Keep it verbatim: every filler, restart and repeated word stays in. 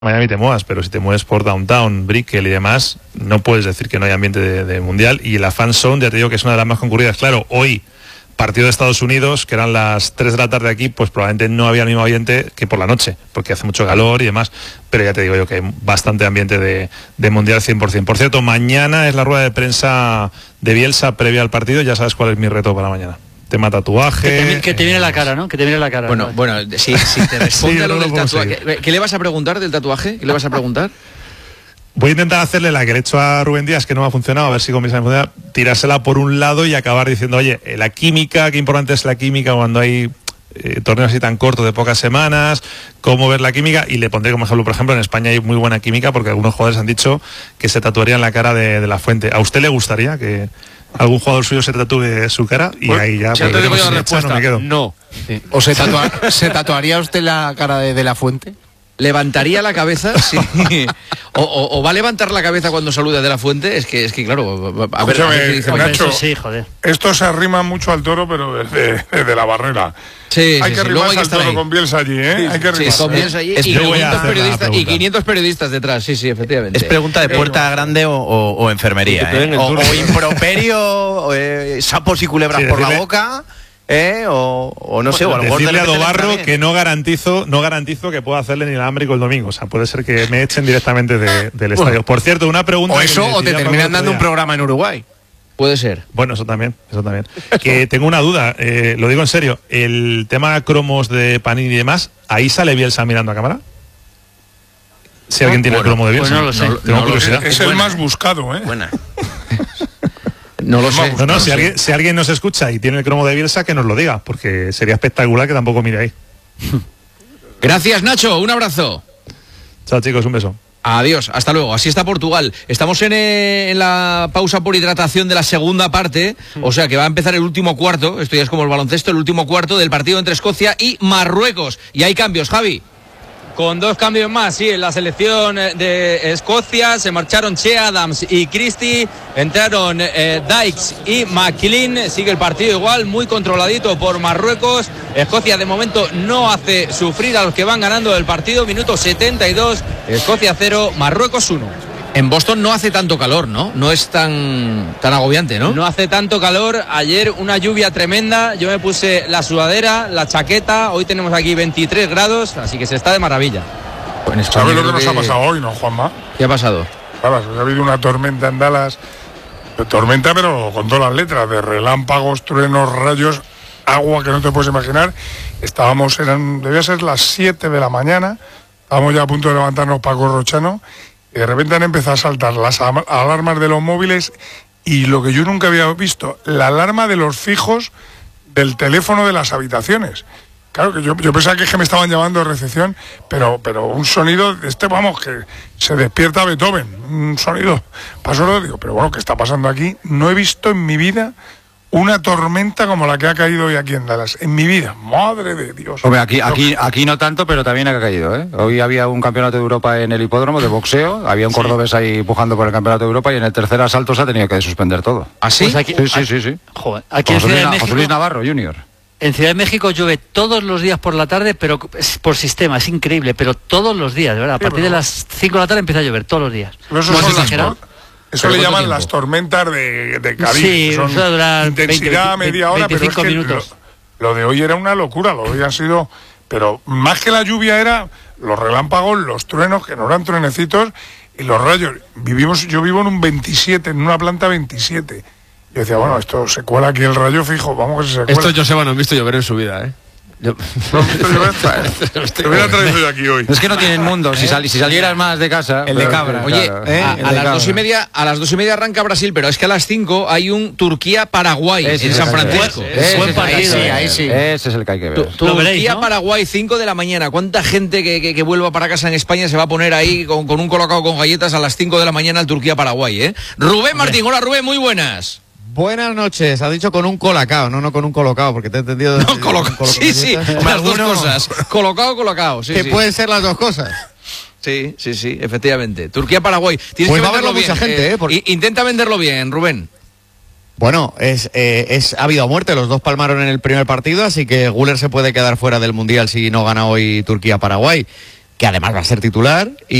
Miami te muevas, pero si te mueves por Downtown, Brickell y demás, no puedes decir que no hay ambiente de, de mundial. Y la Fan Zone, ya te digo que es una de las más concurridas. Claro, hoy, partido de Estados Unidos, que eran las tres de la tarde aquí, pues probablemente no había el mismo ambiente que por la noche, porque hace mucho calor y demás. Pero ya te digo yo que hay bastante ambiente de, de mundial cien por ciento. Por cierto, mañana es la rueda de prensa de Bielsa previa al partido. Ya sabes cuál es mi reto para mañana. Tema tatuaje. Que te, que te viene la cara, ¿no? Que te viene la cara. Bueno, ¿no? bueno, si, si te responde Sí, a lo no del lo puedo tatuaje, seguir. ¿qué le vas a preguntar del tatuaje? ¿Qué le vas a preguntar? Voy a intentar hacerle la que le he hecho a Rubén Díaz, que no me ha funcionado, a ver si comienza a funcionar, tirársela por un lado y acabar diciendo, oye, la química, qué importante es la química cuando hay eh, torneos así tan cortos de pocas semanas, cómo ver la química, y le pondré como ejemplo, por ejemplo, en España hay muy buena química porque algunos jugadores han dicho que se tatuarían la cara de, de la Fuente. ¿A usted le gustaría que algún jugador suyo se tatúe su cara? Y pues, ahí ya... ya te digo yo la respuesta, no me quedo. no. Sí. ¿O se, tatua se tatuaría usted la cara de, de la Fuente? ¿Levantaría la cabeza? Sí. O, o, o va a levantar la cabeza cuando saluda de la Fuente? Es que, es que claro, a ver, a ver qué dice. Nacho, Eso sí, joder. esto se arrima mucho al toro, pero desde, desde la barrera. Sí, hay sí, que sí. Luego hay arrimarse que al estar toro ahí. con Bielsa allí, ¿eh? Sí, hay que sí, arrimarse. con Bielsa allí Es- y, yo voy a quinientos hacer la periodistas, y pregunta. quinientos periodistas detrás. Sí, sí, efectivamente. Es pregunta de puerta grande o, o, o enfermería, Que te den ¿eh? el O, turno. o improperio, o, eh, sapos y culebras Sí, por la decirle- boca, ¿eh? O, o no sé, o a lo mejor Decirle de a repente le Dobarro entra bien. que no garantizo no garantizo que pueda hacerle ni el alámbrico el domingo. O sea, puede ser que me echen directamente de- del estadio. Por cierto, una pregunta... O que eso, me o te decía Pablo terminan el dando otro un día. programa en Uruguay. Puede ser. Bueno, eso también, eso también. Que tengo una duda, eh, lo digo en serio. El tema cromos de Panini y demás, ¿ahí sale Bielsa mirando a cámara? Si alguien tiene el cromo de Bielsa. pues no lo sé. Tengo No lo curiosidad. sé. Es Es el buena. más buscado, ¿eh? Buena. No lo sé. No, no, si alguien, si alguien nos escucha y tiene el cromo de Bielsa, que nos lo diga, porque sería espectacular que tampoco mire ahí. Gracias, Nacho. Un abrazo. Chao, chicos, un beso. Adiós, hasta luego. Así está Portugal. Estamos en, eh, en la pausa por hidratación de la segunda parte, o sea que va a empezar el último cuarto, esto ya es como el baloncesto, el último cuarto del partido entre Escocia y Marruecos. Y hay cambios, Javi. Con dos cambios más, sí, en la selección de Escocia se marcharon Che Adams y Christie, entraron eh, Dykes y McLean, sigue el partido igual, muy controladito por Marruecos. Escocia de momento no hace sufrir a los que van ganando el partido, minuto setenta y dos, Escocia cero, Marruecos uno. En Boston no hace tanto calor, ¿no? No es tan, tan agobiante, ¿no? No hace tanto calor, ayer una lluvia tremenda, yo me puse la sudadera, la chaqueta, hoy tenemos aquí veintitrés grados, así que se está de maravilla. En España ¿Sabes lo que creo nos ha pasado hoy, no, Juanma? ¿Qué ha pasado? Claro, ha habido una tormenta en Dallas. Tormenta, pero con todas las letras, de relámpagos, truenos, rayos, agua que no te puedes imaginar. Estábamos, eran, debía ser las siete de la mañana, estábamos ya a punto de levantarnos Paco Rochano, y de repente han empezado a saltar las am- alarmas de los móviles y lo que yo nunca había visto, la alarma de los fijos del teléfono de las habitaciones. Claro que yo, yo pensaba que es que me estaban llamando de recepción, pero, pero un sonido de este, vamos, que se despierta Beethoven, un sonido. Pasó, digo, pero bueno, ¿qué está pasando aquí? No he visto en mi vida una tormenta como la que ha caído hoy aquí en Dallas. En mi vida, madre de Dios. Hombre, aquí, aquí, aquí no tanto, pero también ha caído, ¿eh? Hoy había un campeonato de Europa en el hipódromo de boxeo, había un cordobés ahí pujando por el campeonato de Europa y en el tercer asalto se ha tenido que suspender todo. ¿Ah, sí? Pues aquí, Sí, sí, sí, sí. joder, aquí en José Ciudad Luis, de José Luis México, Navarro, junior. en Ciudad de México llueve todos los días por la tarde, pero es por sistema, es increíble, pero todos los días, de verdad. A Sí, partir pero- de las cinco de la tarde empieza a llover, todos los días. Pero eso ¿No son has las exagerado? tor- Eso ¿Pero le cuánto llaman tiempo? las tormentas de, de Caribe. Sí, que son eso dura intensidad veinte, media hora, pero es veinticinco que minutos. Lo, lo de hoy era una locura, lo de hoy ha sido... Pero más que la lluvia era los relámpagos, los truenos, que no eran truenecitos, y los rayos. Vivimos, yo vivo en un veintisiete, en una planta veintisiete. Yo decía, bueno, esto se cuela aquí el rayo fijo, vamos que se cuela. Estos Joseba no han visto llover en su vida, ¿eh? No, esto yo me- te voy a traer yo aquí hoy. Es que no tienen mundo, si, sal- si salieras más de casa... El de pero- cabra. Oye, claro. ¿eh? a, El a de las cabra. dos y media, a las dos y media arranca Brasil, pero es que a las cinco hay un Turquía-Paraguay Ese en es San el que- Francisco. ese Buen es el que hay partido, que eh. ver. ahí sí. Ese es el que hay que ver. Tu- Lo veréis, ¿no? Turquía-Paraguay, cinco de la mañana. ¿Cuánta gente que, que, que vuelva para casa en España se va a poner ahí con, con un colocado con galletas a las cinco de la mañana al Turquía-Paraguay, eh? Rubén Martín, hola Rubén, muy buenas. Buenas noches, ha dicho con un colacao, no, no con un colocado, porque te he entendido. No, colocado. Sí, sí, las dos cosas. Colocado, colocado. Sí, que sí. pueden ser las dos cosas. Sí, sí, sí, efectivamente. Turquía-Paraguay. Tienes Pues que va a venderlo verlo mucha bien, gente, ¿eh? Porque- i- Intenta venderlo bien, Rubén. Bueno, es, eh, es ha habido muerte, los dos palmaron en el primer partido, así que Guller se puede quedar fuera del Mundial si no gana hoy Turquía-Paraguay. que además va a ser titular. Y